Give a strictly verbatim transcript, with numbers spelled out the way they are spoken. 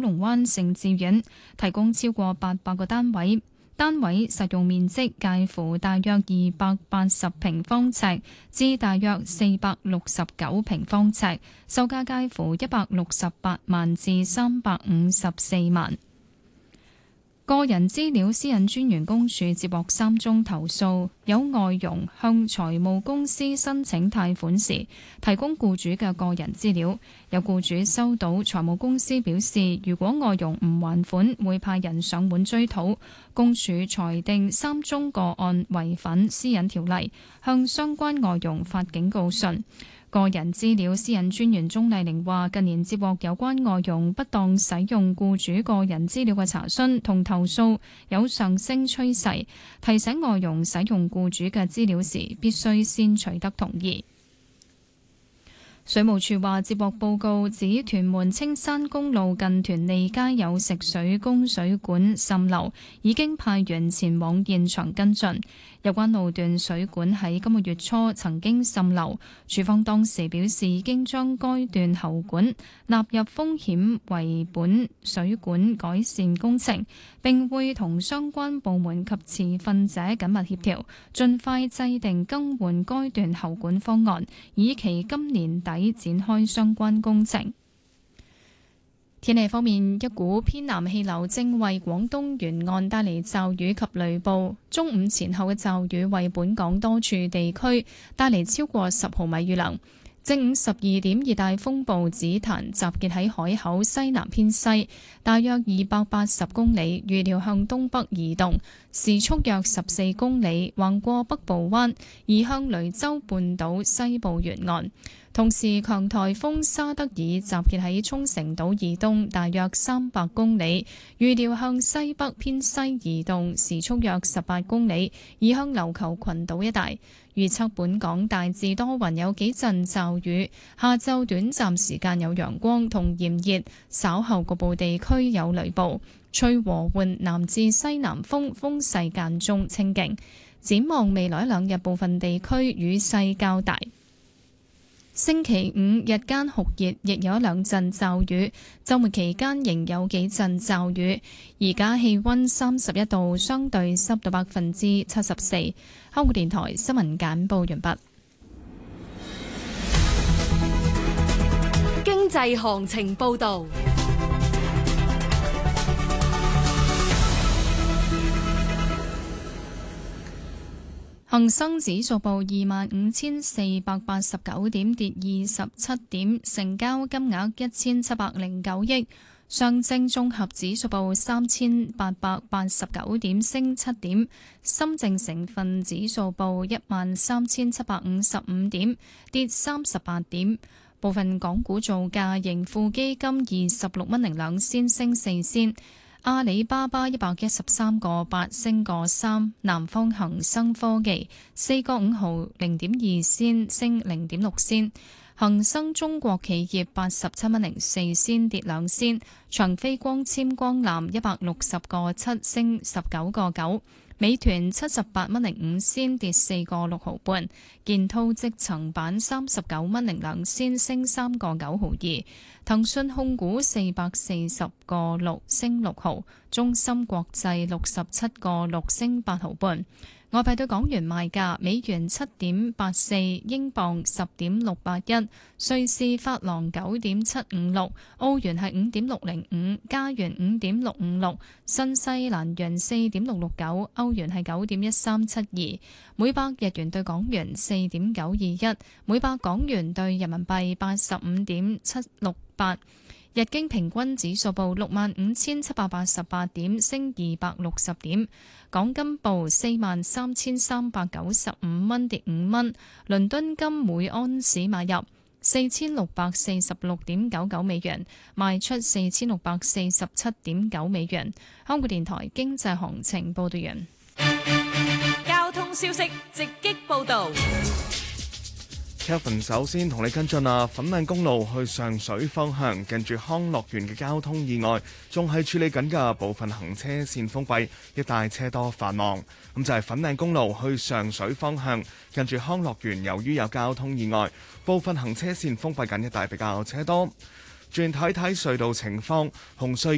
龍灣盛智苑，提供超過八百個單位。單位實用面積介乎大約二百八十平方尺至大約四百六十九平方尺，售價介乎一百六十八萬至三百五十四萬。個人資料私隱專員公署接獲三宗投訴，有外傭向財務公司申請貸款時提供僱主嘅個人資料，有僱主收到財務公司表示，如果外傭唔還款，會派人上門追討。公署裁定三宗個案違反私隱條例，向相關外傭發警告信。個人資料私隱專員鍾麗玲話：近年接獲有關外傭不當使用僱主個人資料嘅查詢同投訴有上升趨勢，提醒外傭使用僱主嘅資料時必須先取得同意。水務署話接獲報告指屯門青山公路近屯利街有食水供水管滲漏，已經派員前往現場跟進。有關路段水管喺今個月初曾經滲漏，署方當時表示已經將該段喉管納入風險為本水管改善工程，並會同相關部門及持份者緊密協調，盡快制定更換該段喉管方案，以期今年底展開相關工程。天氣方面，一股偏南氣流正為廣東沿岸帶嚟驟雨及雷暴。中午前後嘅驟雨為本港多處地區帶嚟超過十毫米雨量。正午十二點，熱帶風暴紫檀集結喺海口西南偏西，大約二百八十公里，預料向東北移動，時速約十四公里，橫過北部灣，移向雷州半島西部沿岸。同時，強颱風沙德爾集結喺沖繩島以東大約三百公里，預料向西北偏西移動，時速約十八公里，移向琉球群島一帶。預測本港大致多雲，有幾陣驟雨，下晝短暫時間有陽光同炎熱，稍後局部地區有雷暴，吹和緩南至西南風，風勢間中清勁。展望未來兩日，部分地區雨勢較大。星期五日間酷熱，亦有一兩陣驟雨。週末期間仍有幾陣驟雨。而家氣溫三十一度，相對濕度百分之七十四。香港電台新聞簡報完畢。 經濟行情報道。 恒生指數報二萬五千四百八十九點，跌二十七點，成交金額一千七百零九億。上證綜合指數報三千八百八十九點，升七點。深證成分指數報一萬三千七百五十五點，跌三十八點。部分港股造價，盈富基金二十六蚊零兩仙，升四仙。阿里巴巴一百一十三個八升個三，南方恒生科技四個五毫零點二仙升零點六仙，恒生中國企業八十七蚊零四仙跌兩仙，長飛光纖光纜一百六十個七升十九個九，美團七十八蚊零五仙跌四個六毫半，建滔積層板三十九蚊零兩仙升三個九毫二。騰訊控股四百四十個六升六毫，中芯國際六十七個六升八毫半。外幣對港元賣價：美元七點八四，英鎊十點六八一，瑞士法郎九點七五六，澳元係五點六零五，加元五點六五六，新西蘭元四點六六九，歐元係九點一三七二，每百日元對港元四點九二一，每百港元對人民幣八十五點七六八。日經平均指數報六萬五千七百八十八點，升二百六十點。港金報四萬三千三百九十五蚊，跌五蚊。倫敦金每安士買入四千六百四十六點九九美元，賣出四千六百四十七點九美元。香港電台經濟行情報道完。 交通消息直擊報道。 Kevin 首先同你跟進啊，粉嶺公路去上水方向，近住康樂園嘅交通意外，仲係處理緊嘅，部分行車線封閉，一帶車多繁忙。咁就係粉嶺公路去上水方向，近住康樂園，由於有交通意外，部分行車線封閉緊，一帶比較車多。轉睇睇隧道情況，紅隧